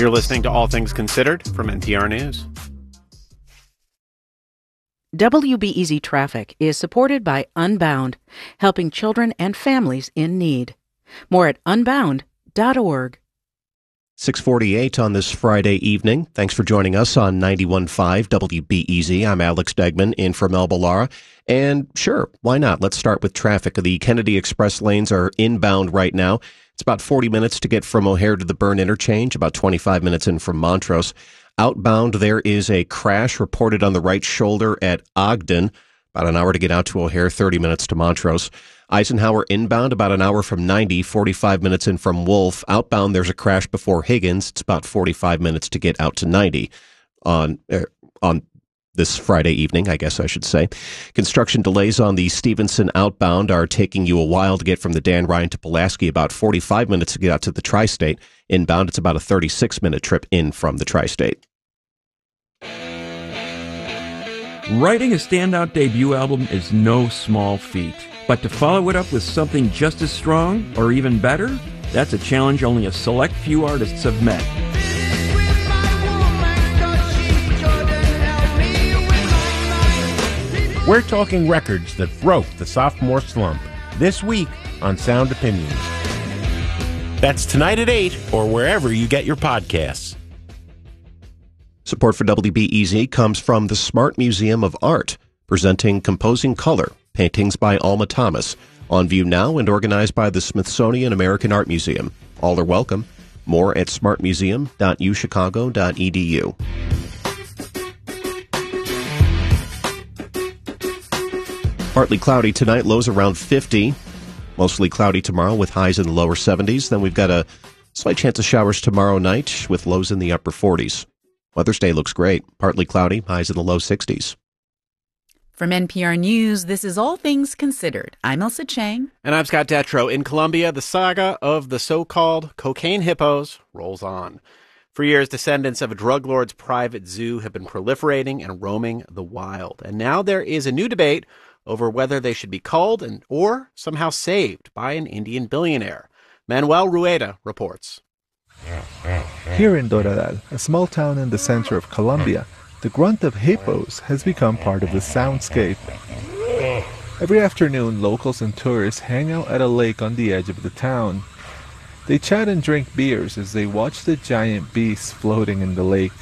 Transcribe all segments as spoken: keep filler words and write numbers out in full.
You're listening to All Things Considered from N P R News. W B E Z Traffic is supported by Unbound, helping children and families in need. More at unbound dot org. six forty-eight on this Friday evening. Thanks for joining us on ninety-one point five W B E Z. I'm Alex Degman in for Melba Lara. And sure, why not? Let's start with traffic. The Kennedy Express lanes are inbound right now. It's about forty minutes to get from O'Hare to the Byrne interchange, about twenty-five minutes in from Montrose. Outbound, there is a crash reported on the right shoulder at Ogden. About an hour to get out to O'Hare, thirty minutes to Montrose. Eisenhower inbound, about an hour from ninety, forty-five minutes in from Wolf. Outbound, there's a crash before Higgins. It's about forty-five minutes to get out to ninety on uh, on this Friday evening, I guess I should say. Construction delays on the Stevenson outbound are taking you a while to get from the Dan Ryan to Pulaski, about forty-five minutes to get out to the Tri-State. Inbound, it's about a thirty-six minute trip in from the Tri-State. Writing a standout debut album is no small feat. But to follow it up with something just as strong, or even better, that's a challenge only a select few artists have met. We're talking records that broke the sophomore slump this week on Sound Opinions. That's tonight at eight or wherever you get your podcasts. Support for W B E Z comes from the Smart Museum of Art, presenting Composing Color, paintings by Alma Thomas, on view now and organized by the Smithsonian American Art Museum. All are welcome. More at smart museum dot u chicago dot e d u. Partly cloudy tonight, lows around fifty. Mostly cloudy tomorrow with highs in the lower seventies. Then we've got a slight chance of showers tomorrow night with lows in the upper forties. Mother's Day looks great. Partly cloudy, highs in the low sixties. From N P R News, this is All Things Considered. I'm Elsa Chang. And I'm Scott Detrow. In Colombia, the saga of the so-called cocaine hippos rolls on. For years, descendants of a drug lord's private zoo have been proliferating and roaming the wild. And now there is a new debate over whether they should be culled and or somehow saved by an Indian billionaire. Manuel Rueda reports. Here in Doradal, a small town in the center of Colombia, the grunt of hippos has become part of the soundscape. Every afternoon, locals and tourists hang out at a lake on the edge of the town. They chat and drink beers as they watch the giant beasts floating in the lake.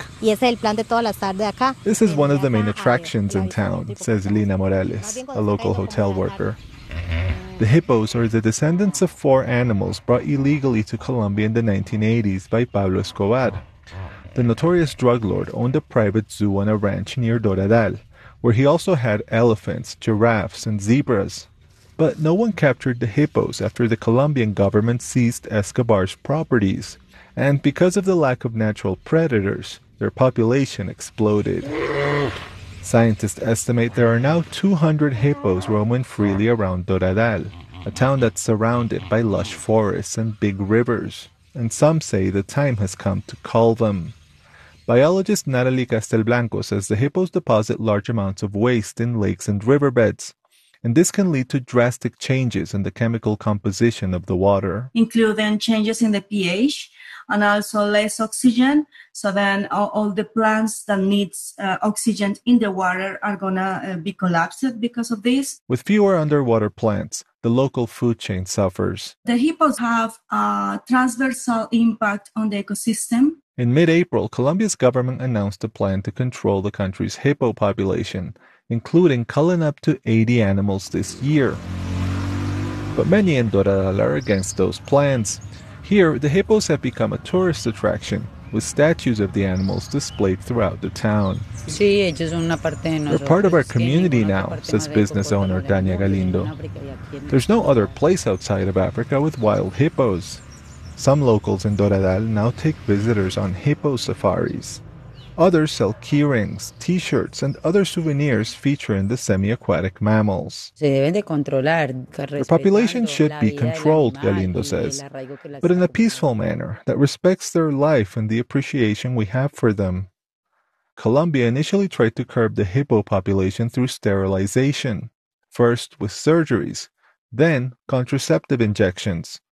This is one of the main attractions in town, says Lina Morales, a local hotel worker. The hippos are the descendants of four animals brought illegally to Colombia in the nineteen eighties by Pablo Escobar. The notorious drug lord owned a private zoo on a ranch near Doradal, where he also had elephants, giraffes, and zebras. But no one captured the hippos after the Colombian government seized Escobar's properties. And because of the lack of natural predators, their population exploded. Scientists estimate there are now two hundred hippos roaming freely around Doradal, a town that's surrounded by lush forests and big rivers. And some say the time has come to cull them. Biologist Natalie Castelblanco says the hippos deposit large amounts of waste in lakes and riverbeds, and this can lead to drastic changes in the chemical composition of the water. Including changes in the pH and also less oxygen, so then all, all the plants that needs uh, oxygen in the water are going to uh, be collapsed because of this. With fewer underwater plants, the local food chain suffers. The hippos have a transversal impact on the ecosystem. In mid-April, Colombia's government announced a plan to control the country's hippo population, including culling up to eighty animals this year. But many in Doradal are against those plans. Here, the hippos have become a tourist attraction, with statues of the animals displayed throughout the town. They're part of our community now, says business owner Tania Galindo. There's no other place outside of Africa with wild hippos. Some locals in Doradal now take visitors on hippo safaris. Others sell keyrings, t-shirts, and other souvenirs featuring the semi-aquatic mammals. Their population should be controlled, Galindo says, but in a peaceful manner that respects their life and the appreciation we have for them. Colombia initially tried to curb the hippo population through sterilization, first with surgeries, then contraceptive injections.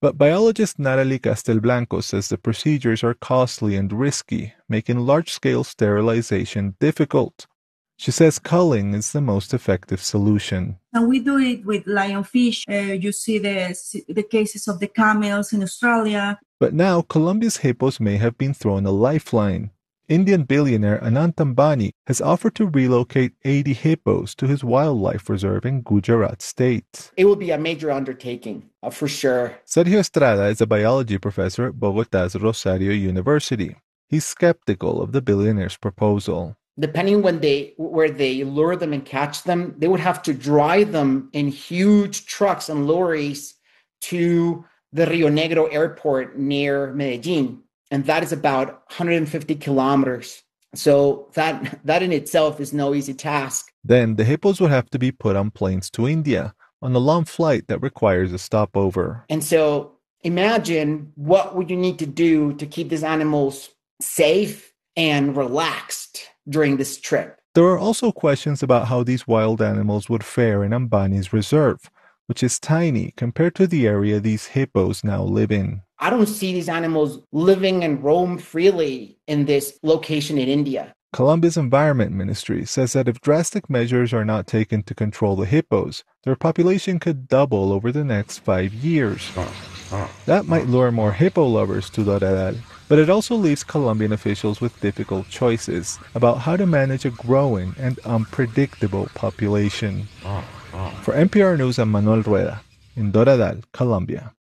But biologist Natalie Castelblanco says the procedures are costly and risky, making large-scale sterilization difficult. She says culling is the most effective solution. And we do it with lionfish. Uh, you see the, the cases of the camels in Australia. But now, Colombia's hippos may have been thrown a lifeline. Indian billionaire Anant Ambani has offered to relocate eighty hippos to his wildlife reserve in Gujarat state. It will be a major undertaking, uh, for sure. Sergio Estrada is a biology professor at Bogotá's Rosario University. He's skeptical of the billionaire's proposal. Depending when they where they lure them and catch them, they would have to drive them in huge trucks and lorries to the Rio Negro airport near Medellin. And that is about one hundred fifty kilometers. So that that in itself is no easy task. Then the hippos would have to be put on planes to India on a long flight that requires a stopover. And so imagine what would you need to do to keep these animals safe and relaxed during this trip. There are also questions about how these wild animals would fare in Ambani's reserve, which is tiny compared to the area these hippos now live in. I don't see these animals living and roam freely in this location in India. Colombia's Environment Ministry says that if drastic measures are not taken to control the hippos, their population could double over the next five years. That might lure more hippo lovers to Doradal, but it also leaves Colombian officials with difficult choices about how to manage a growing and unpredictable population. For N P R News, I'm Manuel Rueda in Doradal, Colombia.